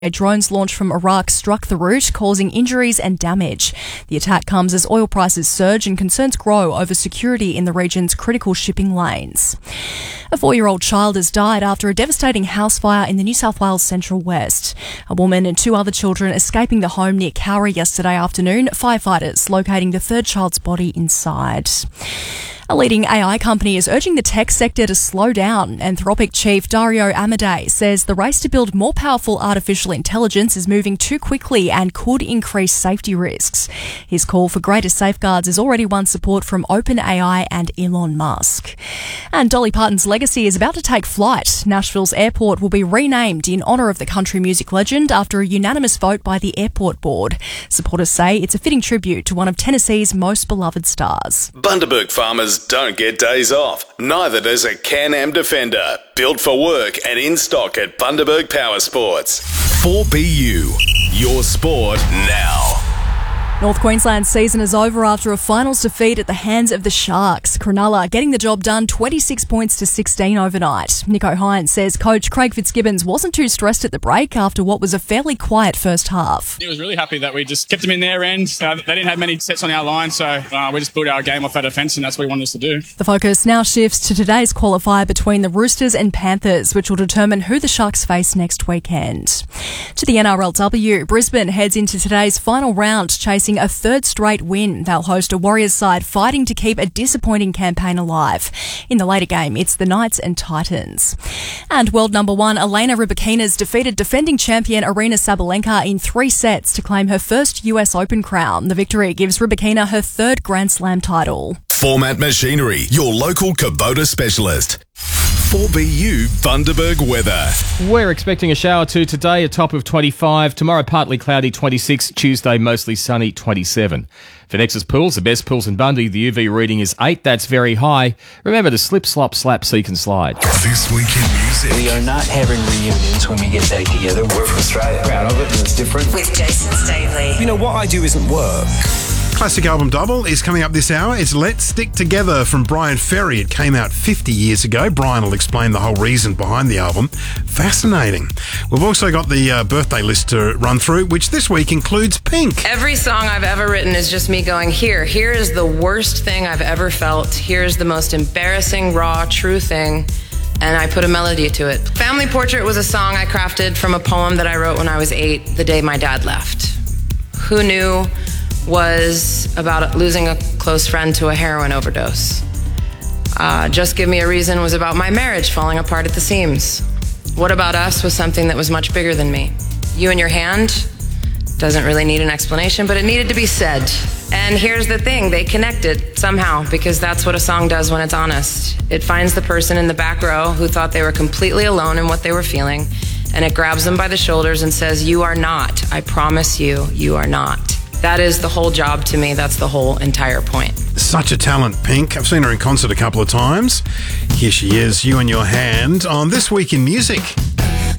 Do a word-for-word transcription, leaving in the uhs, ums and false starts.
Drones launched from Iraq struck the route, causing injuries and damage. The attack comes as oil prices surge and concerns grow over security in the region's critical shipping lanes. A four-year-old child has died after a devastating house fire in the New South Wales Central West. A woman and two other children escaping the home near Cowrie yesterday afternoon, firefighters locating the third child's body inside. A leading A I company is urging the tech sector to slow down. Anthropic chief Dario Amodei says the race to build more powerful artificial intelligence is moving too quickly and could increase safety risks. His call for greater safeguards has already won support from OpenAI and Elon Musk. And Dolly Parton's legacy is about to take flight. Nashville's airport will be renamed in honour of the country music legend after a unanimous vote by the airport board. Supporters say it's a fitting tribute to one of Tennessee's most beloved stars. Bundaberg farmers don't get days off. Neither does a Can-Am Defender. Built for work and in stock at Bundaberg Power Sports. four B U, your sport now. North Queensland's season is over after a finals defeat at the hands of the Sharks. Cronulla getting the job done twenty-six points to sixteen overnight. Nico Hines says coach Craig Fitzgibbons wasn't too stressed at the break after what was a fairly quiet first half. He was really happy that we just kept them in their end. Uh, they didn't have many sets on our line, so uh, we just built our game off our defence, and that's what we wanted us to do. The focus now shifts to today's qualifier between the Roosters and Panthers, which will determine who the Sharks face next weekend. To the N R L W, Brisbane heads into today's final round, chasing a third straight win. They'll host a Warriors side fighting to keep a disappointing campaign alive. In the later game, it's the Knights and Titans. And world number one Elena Rybakina's defeated defending champion Aryna Sabalenka in three sets to claim her first U S Open crown. The victory gives Rybakina her third Grand Slam title. Format Machinery, your local Kubota specialist. four B U Bundaberg weather. We're expecting a shower or two today, a top of twenty-five. Tomorrow, partly cloudy, twenty-six. Tuesday, mostly sunny, twenty-seven. For Nexus Pools, the best pools in Bundy, the U V reading is eight. That's very high. Remember to slip, slop, slap, seek and slide. This week in music. We are not having reunions when we get back together. We're from Australia. Proud of it, and it's different. With Jason Stavely. You know, what I do isn't work. Classic album double is coming up this hour. It's Let's Stick Together from Brian Ferry. It came out fifty years ago. Brian will explain the whole reason behind the album. Fascinating. We've also got the uh, birthday list to run through, which this week includes Pink. Every song I've ever written is just me going, here, here is the worst thing I've ever felt. Here's the most embarrassing, raw, true thing. And I put a melody to it. Family Portrait was a song I crafted from a poem that I wrote when I was eight, the day my dad left. Who Knew was about losing a close friend to a heroin overdose. Uh, Just Give Me a Reason was about my marriage falling apart at the seams. What About Us was something that was much bigger than me. You and Your Hand doesn't really need an explanation, but it needed to be said. And here's the thing, they connected somehow, because that's what a song does when it's honest. It finds the person in the back row who thought they were completely alone in what they were feeling, and it grabs them by the shoulders and says, you are not. I promise you, you are not. That is the whole job to me. That's the whole entire point. Such a talent, Pink. I've seen her in concert a couple of times. Here she is, You and Your Hand, on This Week in Music.